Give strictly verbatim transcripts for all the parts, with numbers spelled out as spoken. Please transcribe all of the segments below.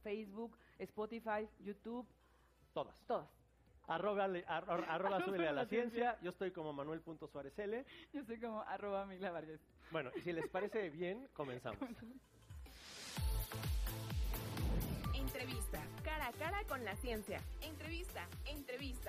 Facebook, Spotify, YouTube. Todas. Todas. Arroba, arroba, arroba súbele a la ciencia. Yo estoy como Manuel.Suárez-L. Yo soy como arroba Migla Vargas. Bueno, y si les parece bien, comenzamos. Entrevista, cara a cara con la ciencia. Entrevista, entrevista.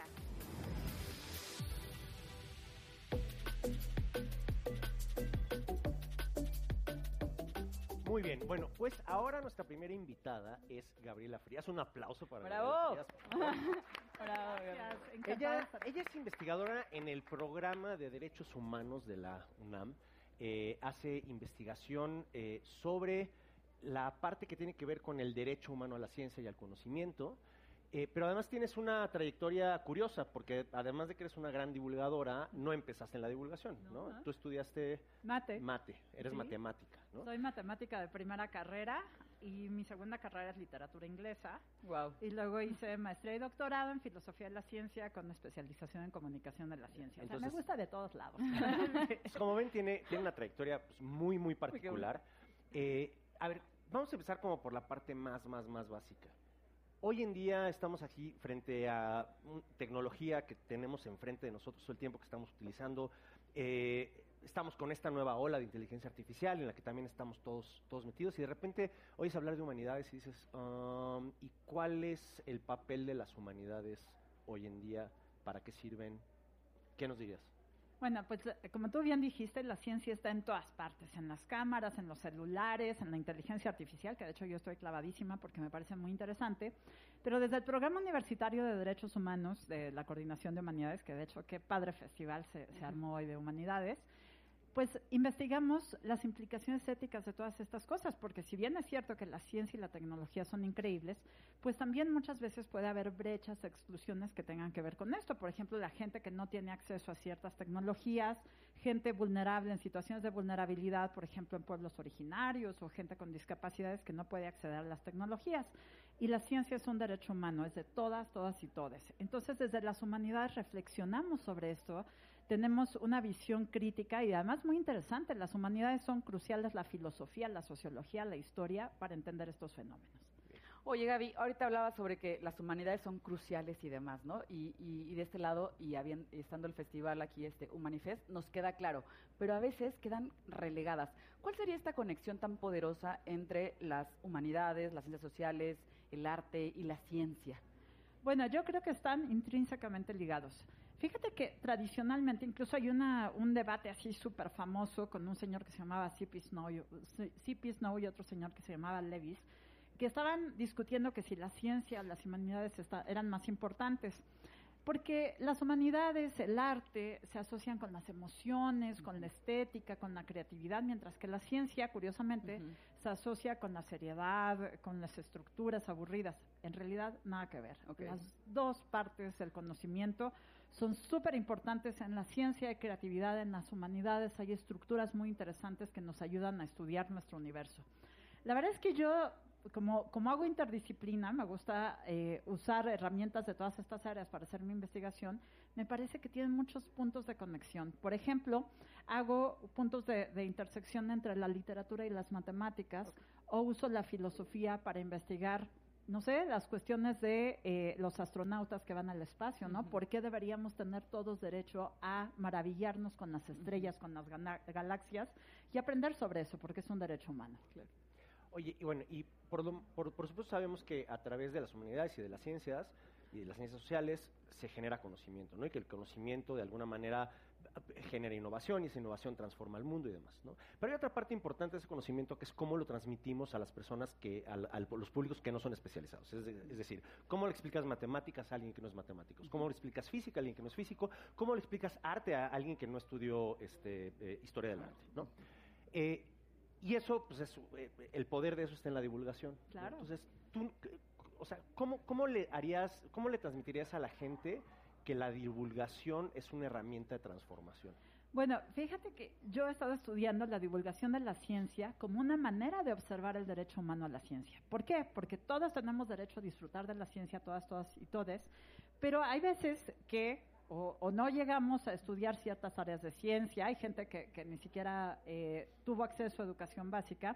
Muy bien, bueno, pues ahora nuestra primera invitada es Gabriela Frías. Un aplauso para ¡Bravo! Gabriela Frías. Bravo, ella, ella es investigadora en el programa de Derechos Humanos de la UNAM. Eh, hace investigación eh, sobre la parte que tiene que ver con el derecho humano a la ciencia y al conocimiento. Eh, pero además tienes una trayectoria curiosa, porque además de que eres una gran divulgadora, no empezaste en la divulgación, ¿no? No. Tú estudiaste Mate. mate, eres Sí. matemática, ¿no? Soy matemática de primera carrera y mi segunda carrera es literatura inglesa. Wow. Y luego hice maestría y doctorado en filosofía de la ciencia con especialización en comunicación de la ciencia. O sea, Entonces- me gusta de todos lados. Pues, como ven, tiene, tiene una trayectoria pues, muy, muy particular. Eh, a ver, vamos a empezar como por la parte más, más, más básica. Hoy en día estamos aquí frente a un- tecnología que tenemos enfrente de nosotros todo el tiempo que estamos utilizando. Eh, estamos con esta nueva ola de inteligencia artificial en la que también estamos todos, todos metidos y de repente oyes hablar de humanidades y dices, um, ¿y cuál es el papel de las humanidades hoy en día? ¿Para qué sirven? ¿Qué nos dirías? Bueno, pues eh, como tú bien dijiste, la ciencia está en todas partes, en las cámaras, en los celulares, en la inteligencia artificial, que de hecho yo estoy clavadísima porque me parece muy interesante, pero desde el Programa Universitario de Derechos Humanos de la Coordinación de Humanidades, que de hecho qué padre festival se, se armó hoy de humanidades, pues investigamos las implicaciones éticas de todas estas cosas, porque si bien es cierto que la ciencia y la tecnología son increíbles, pues también muchas veces puede haber brechas, exclusiones que tengan que ver con esto. Por ejemplo, la gente que no tiene acceso a ciertas tecnologías, gente vulnerable en situaciones de vulnerabilidad, por ejemplo, en pueblos originarios o gente con discapacidades que no puede acceder a las tecnologías. Y la ciencia es un derecho humano, es de todas, todas y todes. Entonces, desde las humanidades reflexionamos sobre esto, tenemos una visión crítica y además muy interesante. Las humanidades son cruciales, la filosofía, la sociología, la historia, para entender estos fenómenos. Oye, Gaby, ahorita hablabas sobre que las humanidades son cruciales y demás, ¿no? Y, y, y de este lado, y habiendo, estando el festival aquí, este Humanifest, nos queda claro, pero a veces quedan relegadas. ¿Cuál sería esta conexión tan poderosa entre las humanidades, las ciencias sociales, el arte y la ciencia? Bueno, yo creo que están intrínsecamente ligados. Fíjate que tradicionalmente, incluso hay una, un debate así súper famoso con un señor que se llamaba C P Snow, C P Snow y otro señor que se llamaba Lewis, que estaban discutiendo que si la ciencia, las humanidades está, eran más importantes. Porque las humanidades, el arte, se asocian con las emociones, con la estética, con la creatividad, mientras que la ciencia, curiosamente, uh-huh. se asocia con la seriedad, con las estructuras aburridas. En realidad, nada que ver. Okay. Las dos partes del conocimiento son súper importantes. En la ciencia hay creatividad, en las humanidades hay estructuras muy interesantes que nos ayudan a estudiar nuestro universo. La verdad es que yo, como, como hago interdisciplina, me gusta eh, usar herramientas de todas estas áreas para hacer mi investigación, me parece que tienen muchos puntos de conexión. Por ejemplo, hago puntos de, de intersección entre la literatura y las matemáticas, okay. o uso la filosofía para investigar, no sé, las cuestiones de eh, los astronautas que van al espacio, ¿no? Uh-huh. ¿Por qué deberíamos tener todos derecho a maravillarnos con las estrellas, uh-huh. con las gana- galaxias y aprender sobre eso? Porque es un derecho humano. Claro. Oye, y bueno, y por, lo, por, por supuesto sabemos que a través de las humanidades y de las ciencias y de las ciencias sociales se genera conocimiento, ¿no? Y que el conocimiento de alguna manera genera innovación y esa innovación transforma el mundo y demás, ¿no? Pero hay otra parte importante de ese conocimiento que es cómo lo transmitimos a las personas, que a, a los públicos que no son especializados. Es, de, es decir, cómo le explicas matemáticas a alguien que no es matemático, cómo le explicas física a alguien que no es físico, cómo le explicas arte a alguien que no estudió este, eh, historia del arte, ¿no? Eh, Y eso, pues, es, eh, el poder de eso está en la divulgación. Claro. ¿no? Entonces, tú, o sea, ¿cómo, cómo le harías, cómo le transmitirías a la gente que la divulgación es una herramienta de transformación? Bueno, fíjate que yo he estado estudiando la divulgación de la ciencia como una manera de observar el derecho humano a la ciencia. ¿Por qué? Porque todos tenemos derecho a disfrutar de la ciencia, todas, todas y todes, pero hay veces que O, o no llegamos a estudiar ciertas áreas de ciencia, hay gente que, que ni siquiera eh, tuvo acceso a educación básica,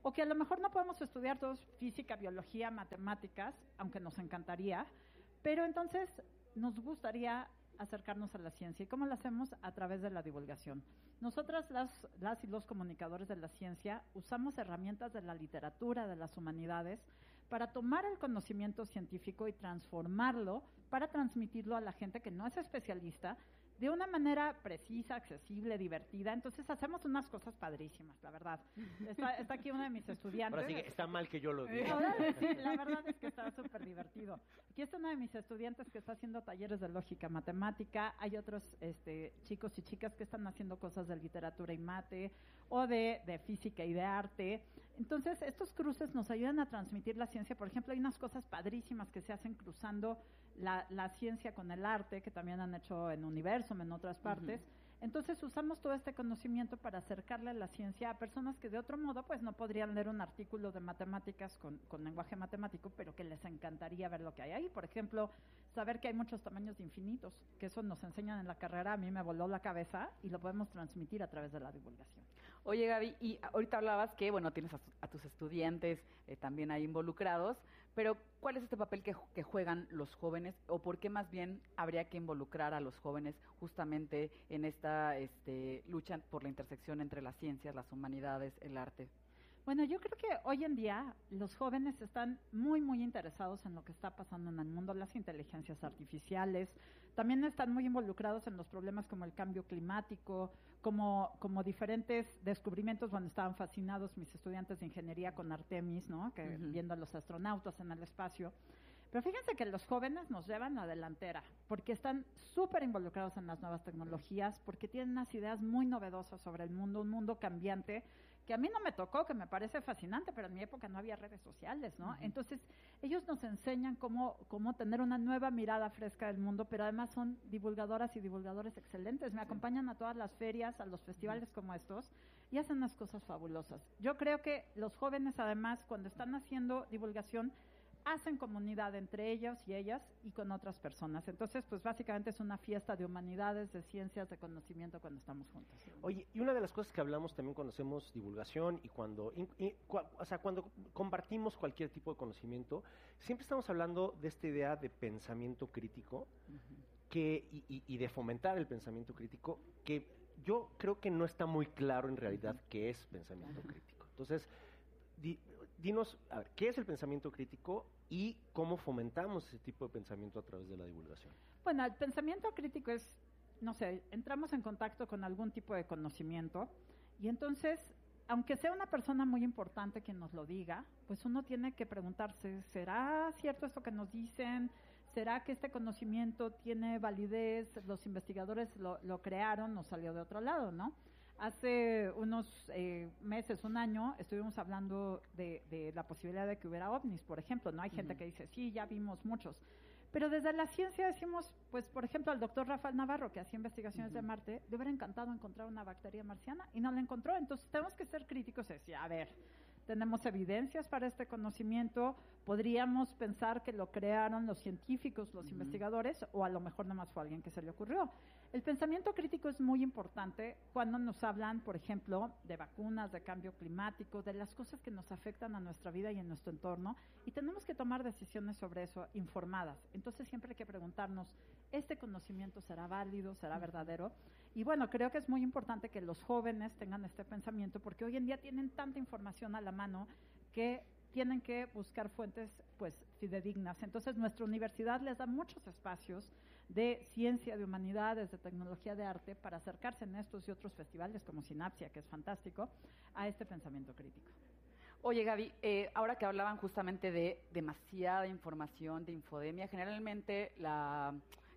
o que a lo mejor no podemos estudiar todos física, biología, matemáticas, aunque nos encantaría, pero entonces nos gustaría acercarnos a la ciencia. ¿Y cómo lo hacemos? A través de la divulgación. Nosotras, las, las y los comunicadores de la ciencia, usamos herramientas de la literatura, de las humanidades, para tomar el conocimiento científico y transformarlo para transmitirlo a la gente que no es especialista de una manera precisa, accesible, divertida. Entonces hacemos unas cosas padrísimas, la verdad. Está, está aquí uno de mis estudiantes. Ahora sí que está mal que yo lo diga. Ahora, sí, la verdad es que está súper divertido. Aquí está uno de mis estudiantes que está haciendo talleres de lógica matemática. Hay otros este, chicos y chicas que están haciendo cosas de literatura y mate, o de, de física y de arte. Entonces, estos cruces nos ayudan a transmitir la ciencia. Por ejemplo, hay unas cosas padrísimas que se hacen cruzando la, la ciencia con el arte, que también han hecho en Universum, en otras partes. Uh-huh. Entonces, usamos todo este conocimiento para acercarle la ciencia a personas que de otro modo, pues, no podrían leer un artículo de matemáticas con, con lenguaje matemático, pero que les encantaría ver lo que hay ahí. Por ejemplo, saber que hay muchos tamaños de infinitos, que eso nos enseñan en la carrera, a mí me voló la cabeza, y lo podemos transmitir a través de la divulgación. Oye, Gaby, y ahorita hablabas que, bueno, tienes a, a tus estudiantes eh, también ahí involucrados, pero ¿cuál es este papel que, que juegan los jóvenes, o por qué más bien habría que involucrar a los jóvenes justamente en esta este, lucha por la intersección entre las ciencias, las humanidades, el arte? Bueno, yo creo que hoy en día los jóvenes están muy, muy interesados en lo que está pasando en el mundo, las inteligencias artificiales, también están muy involucrados en los problemas como el cambio climático, como, como diferentes descubrimientos. Bueno, estaban fascinados mis estudiantes de ingeniería con Artemis, ¿no? Que uh-huh. viendo a los astronautas en el espacio. Pero fíjense que los jóvenes nos llevan la delantera, porque están súper involucrados en las nuevas tecnologías, porque tienen unas ideas muy novedosas sobre el mundo, un mundo cambiante, que a mí no me tocó, que me parece fascinante, pero en mi época no había redes sociales, ¿no? Uh-huh. Entonces, ellos nos enseñan cómo, cómo tener una nueva mirada fresca del mundo, pero además son divulgadoras y divulgadores excelentes. Me sí. acompañan a todas las ferias, a los festivales uh-huh. como estos, y hacen unas cosas fabulosas. Yo creo que los jóvenes, además, cuando están haciendo divulgación, hacen comunidad entre ellos y ellas y con otras personas. Entonces, pues básicamente es una fiesta de humanidades, de ciencias, de conocimiento cuando estamos juntos. Oye, y una de las cosas que hablamos también cuando hacemos divulgación y cuando, y, y, cua, o sea, cuando compartimos cualquier tipo de conocimiento, siempre estamos hablando de esta idea de pensamiento crítico uh-huh. que, y, y, y de fomentar el pensamiento crítico, que yo creo que no está muy claro en realidad uh-huh. qué es pensamiento uh-huh. crítico. Entonces, di, dinos, a ver, ¿qué es el pensamiento crítico y cómo fomentamos ese tipo de pensamiento a través de la divulgación? Bueno, el pensamiento crítico es, no sé, entramos en contacto con algún tipo de conocimiento y entonces, aunque sea una persona muy importante quien nos lo diga, pues uno tiene que preguntarse, ¿será cierto esto que nos dicen? ¿Será que este conocimiento tiene validez? Los investigadores lo, lo crearon, nos salió de otro lado, ¿no? Hace unos eh, meses, un año, estuvimos hablando de, de la posibilidad de que hubiera ovnis, por ejemplo, ¿no? Hay uh-huh. gente que dice, sí, ya vimos muchos. Pero desde la ciencia decimos, pues, por ejemplo, al doctor Rafael Navarro, que hacía investigaciones uh-huh. de Marte, le hubiera encantado encontrar una bacteria marciana y no la encontró. Entonces, tenemos que ser críticos y decir, a ver, tenemos evidencias para este conocimiento, podríamos pensar que lo crearon los científicos, los uh-huh. investigadores, o a lo mejor nada más fue alguien que se le ocurrió. El pensamiento crítico es muy importante cuando nos hablan, por ejemplo, de vacunas, de cambio climático, de las cosas que nos afectan a nuestra vida y en nuestro entorno, y tenemos que tomar decisiones sobre eso informadas. Entonces siempre hay que preguntarnos, ¿este conocimiento será válido, será verdadero? Y bueno, creo que es muy importante que los jóvenes tengan este pensamiento, porque hoy en día tienen tanta información a la mano que tienen que buscar fuentes pues fidedignas. Entonces nuestra universidad les da muchos espacios de ciencia, de humanidades, de tecnología, de arte, para acercarse en estos y otros festivales como Sinapsia, que es fantástico, a este pensamiento crítico. Oye, Gaby, eh, ahora que hablaban justamente de demasiada información, de infodemia, generalmente la...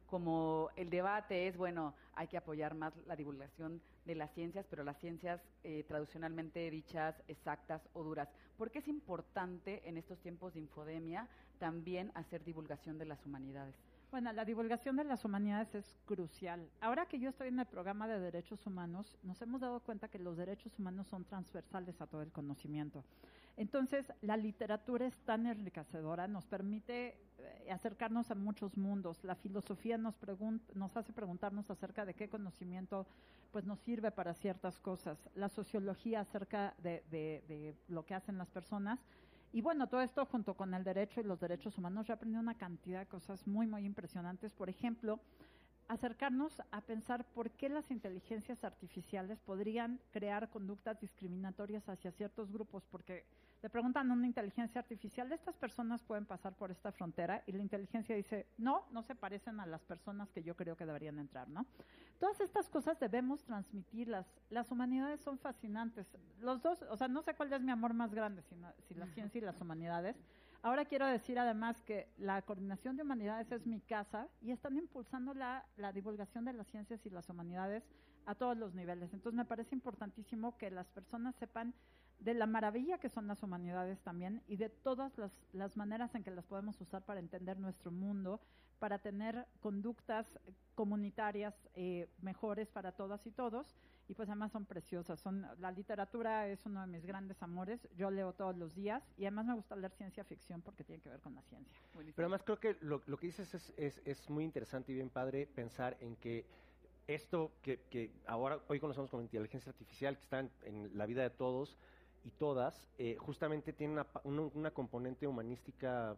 como el debate es, bueno, hay que apoyar más la divulgación de las ciencias, pero las ciencias eh, tradicionalmente dichas exactas o duras. ¿Por qué es importante en estos tiempos de infodemia también hacer divulgación de las humanidades? Bueno, la divulgación de las humanidades es crucial. Ahora que yo estoy en el programa de derechos humanos, nos hemos dado cuenta que los derechos humanos son transversales a todo el conocimiento. Entonces, la literatura es tan enriquecedora, nos permite eh, acercarnos a muchos mundos. La filosofía nos, pregun- nos hace preguntarnos acerca de qué conocimiento pues, nos sirve para ciertas cosas. La sociología acerca de, de, de lo que hacen las personas. Y bueno, todo esto junto con el derecho y los derechos humanos, yo aprendí una cantidad de cosas muy, muy impresionantes. Por ejemplo, acercarnos a pensar por qué las inteligencias artificiales podrían crear conductas discriminatorias hacia ciertos grupos, porque le preguntan a una inteligencia artificial, ¿estas personas pueden pasar por esta frontera? Y la inteligencia dice, no, no se parecen a las personas que yo creo que deberían entrar, ¿no? Todas estas cosas debemos transmitirlas. Las humanidades son fascinantes. Los dos, o sea, no sé cuál es mi amor más grande, si, no, si la ciencia y las humanidades. Ahora quiero decir además que la Coordinación de Humanidades es mi casa y están impulsando la, la divulgación de las ciencias y las humanidades a todos los niveles. Entonces me parece importantísimo que las personas sepan de la maravilla que son las humanidades también y de todas las, las maneras en que las podemos usar para entender nuestro mundo, para tener conductas comunitarias eh, mejores para todas y todos, y pues además son preciosas. Son, la literatura es uno de mis grandes amores, yo leo todos los días, y además me gusta leer ciencia ficción porque tiene que ver con la ciencia. Buenísimo. Pero además creo que lo, lo que dices es, es, es muy interesante y bien padre pensar en que esto que, que ahora hoy conocemos como inteligencia artificial, que está en, en la vida de todos y todas, eh, justamente tiene una, una, una componente humanística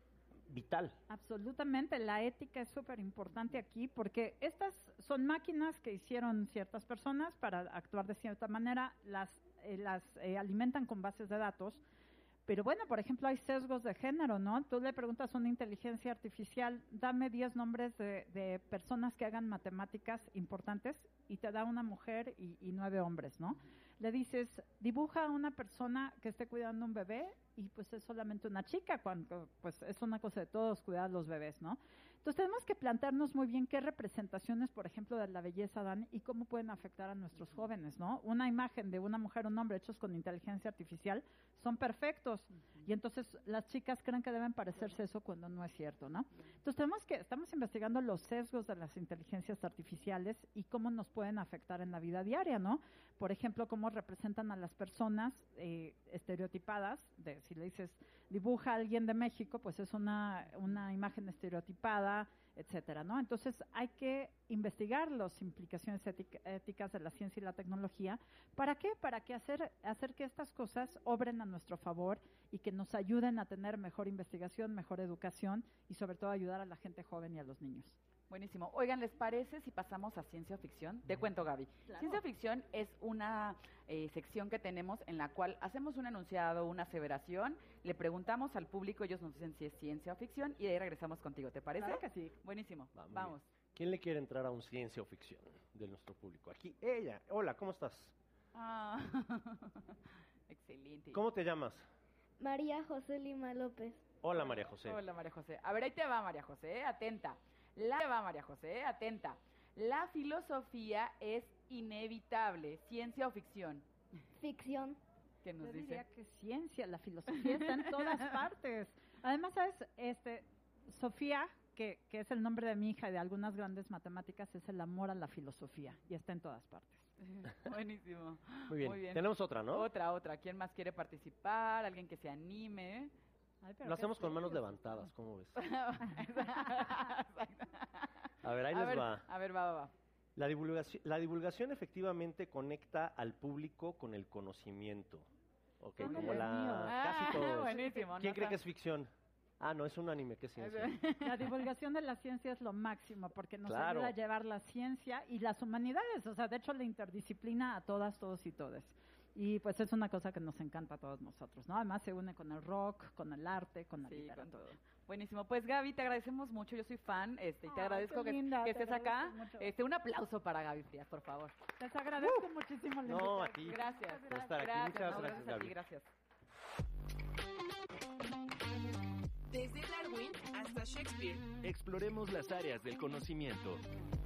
vital. Absolutamente, la ética es súper importante aquí porque estas son máquinas que hicieron ciertas personas para actuar de cierta manera, las, eh, las eh, alimentan con bases de datos, pero bueno, por ejemplo, hay sesgos de género, ¿no? Tú le preguntas a una inteligencia artificial, dame diez nombres de, de personas que hagan matemáticas importantes y te da una mujer y, y nueve hombres, ¿no? Le dices, dibuja a una persona que esté cuidando un bebé y pues es solamente una chica, cuando pues es una cosa de todos cuidar a los bebés, ¿no? Entonces tenemos que plantearnos muy bien qué representaciones, por ejemplo, de la belleza dan y cómo pueden afectar a nuestros jóvenes, ¿no? Una imagen de una mujer o un hombre hechos con inteligencia artificial son perfectos uh-huh. y entonces las chicas creen que deben parecerse eso cuando no es cierto, ¿no? Entonces tenemos que, estamos investigando los sesgos de las inteligencias artificiales y cómo nos pueden afectar en la vida diaria, ¿no? Por ejemplo, cómo representan a las personas eh, estereotipadas, de, si le dices dibuja a alguien de México, pues es una, una imagen estereotipada, etcétera, ¿no? Entonces hay que investigar las implicaciones ética, éticas de la ciencia y la tecnología. ¿Para qué? Para que hacer, hacer que estas cosas obren a nuestro favor y que nos ayuden a tener mejor investigación, mejor educación y sobre todo ayudar a la gente joven y a los niños. Buenísimo. Oigan, ¿les parece si pasamos a ciencia ficción? Te cuento, Gaby. Claro. Ciencia ficción es una eh, sección que tenemos en la cual hacemos un enunciado, una aseveración, le preguntamos al público, ellos nos dicen si es ciencia o ficción y de ahí regresamos contigo. ¿Te parece? Claro que sí. Buenísimo. Va, Vamos. Bien. ¿Quién le quiere entrar a un ciencia o ficción de nuestro público? Aquí, ella. Hola, ¿cómo estás? Ah, excelente. ¿Cómo te llamas? María José Lima López. Hola, María José. Hola, María José. A ver, ahí te va, María José, atenta. La va, María José, atenta. La filosofía es inevitable, ¿ciencia o ficción? Ficción. ¿Qué nos Yo dice? diría que ciencia, la filosofía está en todas partes. Además, ¿sabes? Este, Sofía, que, que es el nombre de mi hija y de algunas grandes matemáticas, es el amor a la filosofía y está en todas partes. Buenísimo. Muy bien. Muy bien. Tenemos otra, ¿no? Otra, otra. ¿Quién más quiere participar? ¿Alguien que se anime? Ay, pero Lo qué hacemos con manos serio. levantadas, ¿cómo ves? Exacto. A ver, ahí a les ver, va. A ver, va, va, va. La divulgación, la divulgación efectivamente conecta al público con el conocimiento. Ok, Ándale, como la... mío. Casi Ah, todos. buenísimo. ¿Quién no cree está- que es ficción? Ah, no, es un anime, ¿qué es ciencia? La divulgación de la ciencia es lo máximo porque nos Claro. ayuda a llevar la ciencia y las humanidades, o sea, de hecho la interdisciplina a todas, todos y todes. Y pues es una cosa que nos encanta a todos nosotros, ¿no? Además se une con el rock, con el arte, con la Sí, con literatura. todo. Buenísimo. Pues Gaby, te agradecemos mucho. Yo soy fan este, y te Ay, agradezco qué que, linda, que te estés acá. agradezco mucho. Este, un aplauso para Gaby Frías, por favor. Les agradezco muchísimo la No, a invitación. ti. Gracias. Por estar aquí. Gracias, Muchas no, gracias, a Gaby. ti, gracias. Desde Darwin hasta Shakespeare. Exploremos las áreas del conocimiento.